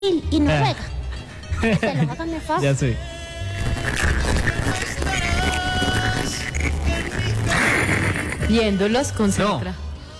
y no juega. Pero hágame fácil. Ya sé. Viéndolos concentra.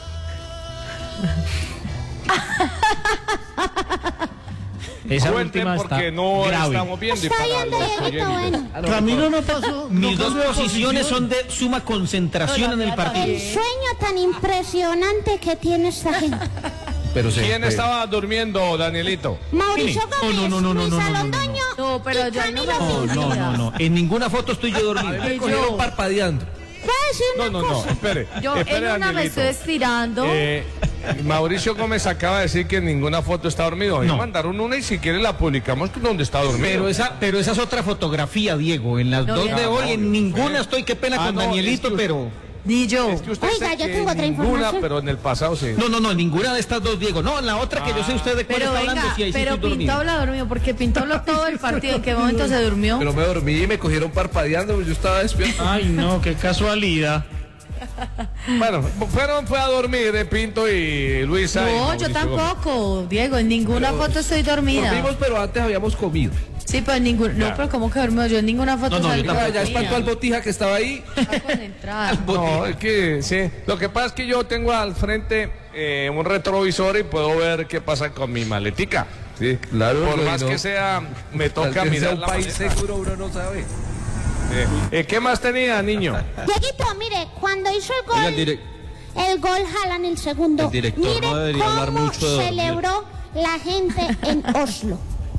Esa Cuenten última porque está no grave. estamos viendo. Está viendo, Dieguito, bueno. Camilo no pasó. Mis no dos cambió de posiciones posición. son de suma concentración en el El partido. sueño tan impresionante que tiene esta gente. ¿Quién estaba durmiendo, Danielito? Mauricio ¿Quién? Gómez, No, Luis no. Alondoño No, pero y yo no Camilo me- Pinto. No. En ninguna foto estoy yo dormido. Y yo, Parpadeando. Voy a decir una No, cosa. espere. yo espere, en una me Danielito. estoy estirando. Mauricio Gómez acaba de decir que en ninguna foto está dormido. No. Me mandaron una y si quiere la publicamos donde está dormido. Pero esa es otra fotografía, Diego. En las No, dos ya de no, hoy, en ninguna estoy. Qué pena con no, Danielito, es que pero. Ni yo. Es que usted Oiga, sé yo que tengo otra ninguna, información. pero en el pasado sí. No, ninguna de estas dos, Diego. No, en la otra que yo sé usted de cuál Pero está venga, hablando, sí, ahí sí pero estoy Pinto dormido. habla dormido, porque Pinto habló todo el partido. ¿En qué momento se durmió? Pero me dormí y me cogieron parpadeando, yo estaba despierto. Ay, no, qué casualidad. Bueno, fue a dormir Pinto y Luisa. y No, Mauricio yo Gómez. tampoco, Diego, en ninguna foto estoy dormida. Dormimos, pero antes habíamos comido. Sí, pues en ninguna. No, pero ¿cómo que dormido? Yo en ninguna foto No, salí yo tampoco. Ya espantó al botija que estaba ahí. Está concentrada. No, es que sí. Lo que pasa es que yo tengo al frente un retrovisor y puedo ver qué pasa con mi maletica. Sí, Claro, Por güey, más no. que sea, me toca Tal vez sea mirar un la país maleta. seguro, uno no sabe. ¿Qué más tenía, niño? Dieguito, mire, cuando hizo el Oiga, gol, el gol Jalan el segundo. El director Mire no debería hablar cómo mucho de dormir. celebró la gente en Oslo.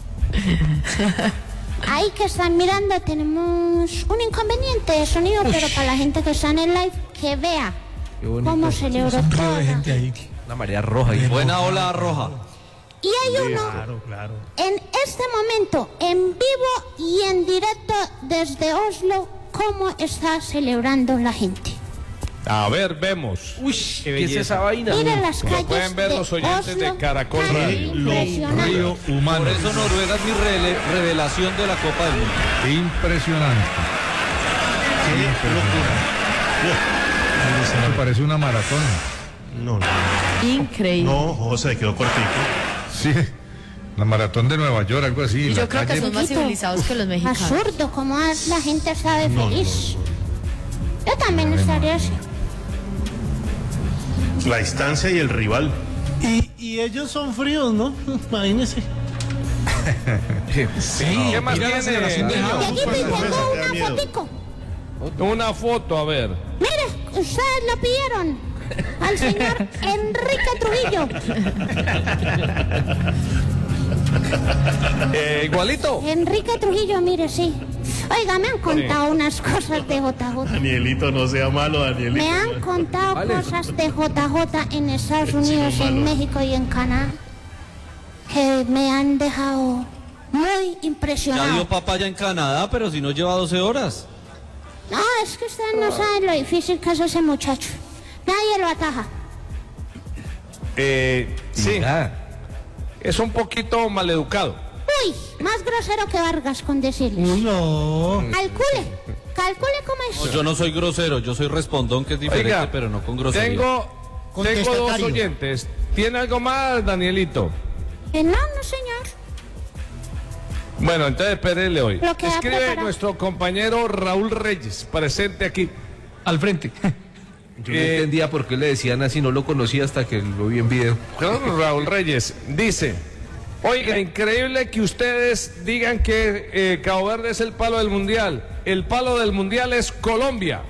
Ahí que están mirando tenemos un inconveniente de sonido, pero para la gente que está en el live, que vea Qué bonito. cómo celebró toda la gente. ahí. Una marea roja. Y Buena ola roja. Y hay uno en este momento, en vivo y en directo desde Oslo, cómo está celebrando la gente. A ver, vemos. Uy, ¿qué es esa vaina? Miren las calles pueden ver de los oyentes de Oslo, Caracol tan Radio. impresionante. Por eso Noruega es mi revelación de la Copa del Mundo. Impresionante. Me parece una maratón. Increíble. No, José, quedó cortico. Sí, la maratón de Nueva York, algo así. Y la yo creo que calle- son más civilizados que los mexicanos. Absurdo, como la gente sabe feliz. Yo también estaría así. La distancia y el rival. Y ellos son fríos, ¿no? Imagínense. ¿Qué más tiene, niño? Dieguito, y tengo da una miedo. fotico. Una foto, a ver. Mire, ustedes lo pidieron al señor Enrique Trujillo. Igualito. Enrique Trujillo, mire, sí. Oiga, me han contado unas cosas de JJ. Danielito, no sea malo, Danielito. Me han contado cosas de JJ en Estados Unidos, en México y en Canadá que me han dejado muy Ya dio impresionado. papaya en Canadá, pero si no lleva 12 horas. No, es que ustedes no saben lo difícil que es ese muchacho. Nadie lo ataja. Sí. Es un poquito maleducado. Uy, más grosero que Vargas con decirles. No. Calcule cómo es. No, yo no soy grosero, yo soy respondón, que es diferente, Oiga, pero no con grosería. tengo dos Contestatario. oyentes. ¿Tiene algo más, Danielito? No, señor. Bueno, entonces espérele hoy. Lo que ha Escribe preparado. nuestro compañero Raúl Reyes, presente aquí. Al frente. Yo no entendía por qué le decían así, no lo conocía hasta que lo vi en video. Raúl Reyes dice: oiga, increíble que ustedes digan que Cabo Verde es el palo del mundial. El palo del mundial es Colombia.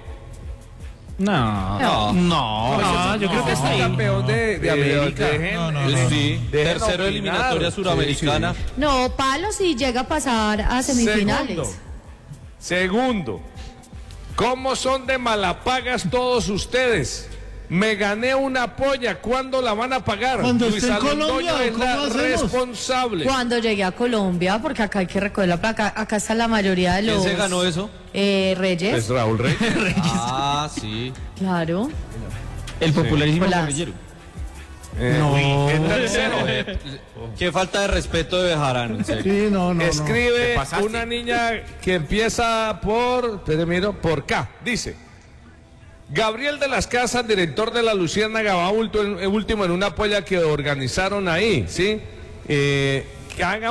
No, yo creo que está ahí. Campeón de América. Sí, Dejen tercero opinar. eliminatoria suramericana. No, palo si llega a pasar a semifinales. Segundo, ¿cómo son de malapagas todos ustedes? Me gané una polla, ¿cuándo la van a pagar? Cuando Luis esté en Alondoño Colombia, es ¿cómo la hacemos? responsable. Cuando llegué a Colombia, porque acá hay que recoger la placa, acá está la mayoría de ¿Quién los... se ganó eso? Reyes, Es Raúl Reyes. Ah, sí. claro. El popularísimo Hola. guerrillero. En tercero, Qué falta de respeto de Bejarano, en serio. Sí, no. escribe una niña que empieza por K. Dice: Gabriel de las Casas, director de la Luciérnaga, va último en una polla que organizaron ahí, ¿sí? haga